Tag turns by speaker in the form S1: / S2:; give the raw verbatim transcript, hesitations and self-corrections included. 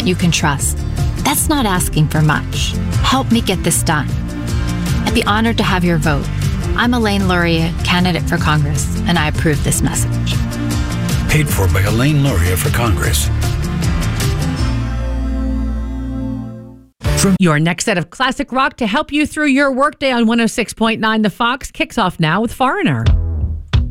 S1: government you can trust. That's not asking for much. Help me get this done. I'd be honored to have your vote. I'm Elaine Luria, candidate for Congress, and I approve this message.
S2: Paid for by Elaine Luria for Congress.
S3: From your next set of classic rock to help you through your workday on one oh six point nine The Fox kicks off now with Foreigner.